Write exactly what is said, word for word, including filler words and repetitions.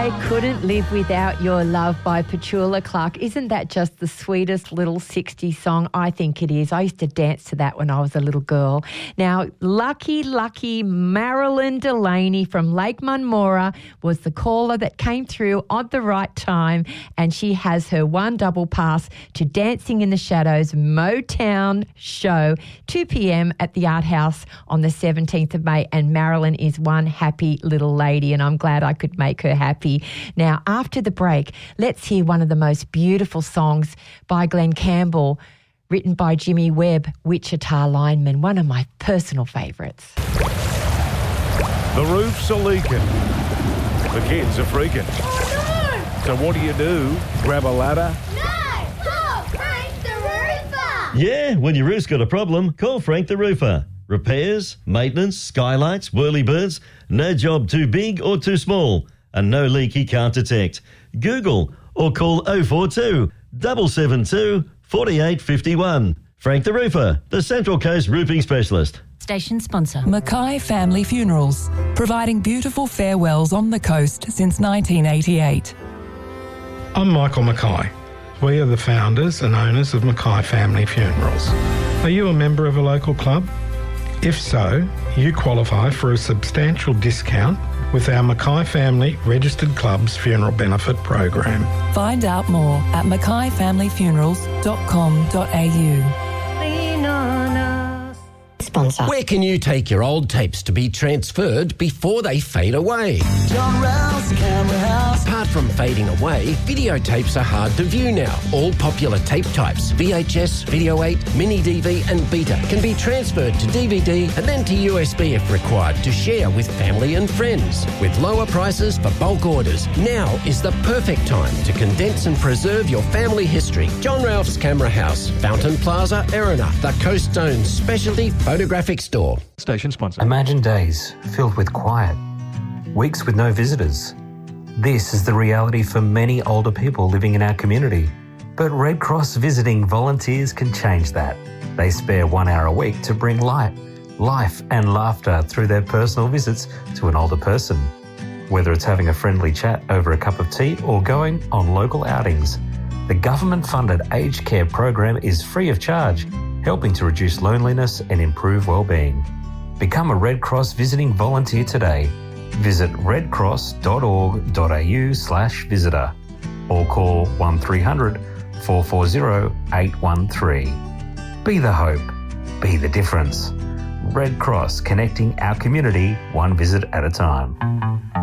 I Couldn't Live Without Your Love by Petula Clark. Isn't that just the sweetest little sixties song? I think it is. I used to dance to that when I was a little girl. Now, lucky, lucky Marilyn Delaney from Lake Munmora was the caller that came through at the right time, and she has her one double pass to Dancing in the Shadows Motown show, two p.m. at the Art House on the seventeenth of May, and Marilyn is one happy little lady, and I'm glad I could make her happy. Now, after the break, let's hear one of the most beautiful songs by Glenn Campbell, written by Jimmy Webb, Wichita Lineman, one of my personal favourites. The roofs are leaking. The kids are freaking. Oh, no! So what do you do? Grab a ladder? No! Call Frank the Roofer! Yeah, when your roof's got a problem, call Frank the Roofer. Repairs, maintenance, skylights, whirlybirds, no job too big or too small, and no leak he can't detect. Google or call oh four two, seven seven two, four eight five one. Frank the Roofer, the Central Coast roofing specialist. Station sponsor. Mackay Family Funerals, providing beautiful farewells on the coast since nineteen eighty-eight. I'm Michael Mackay. We are the founders and owners of Mackay Family Funerals. Are you a member of a local club? If so, you qualify for a substantial discount with our Mackay Family Registered Clubs Funeral Benefit Program. Find out more at mackay family funerals dot com dot a u. Sponsor. Where can you take your old tapes to be transferred before they fade away? John Ralph's Camera House. Apart from fading away, videotapes are hard to view now. All popular tape types, V H S, Video eight, Mini D V and Beta, can be transferred to D V D and then to U S B if required to share with family and friends. With lower prices for bulk orders, now is the perfect time to condense and preserve your family history. John Ralph's Camera House, Fountain Plaza, Erina, the Coast Zone's specialty photographic store. Station sponsor. Imagine days filled with quiet, weeks with no visitors. This is the reality for many older people living in our community. But Red Cross visiting volunteers can change that. They spare one hour a week to bring light, life and laughter through their personal visits to an older person. Whether it's having a friendly chat over a cup of tea or going on local outings, the government-funded aged care program is free of charge, helping to reduce loneliness and improve well-being. Become a Red Cross visiting volunteer today. Visit redcross.org.au slash visitor or call one three hundred, four four zero, eight one three. Be the hope. Be the difference. Red Cross, connecting our community one visit at a time.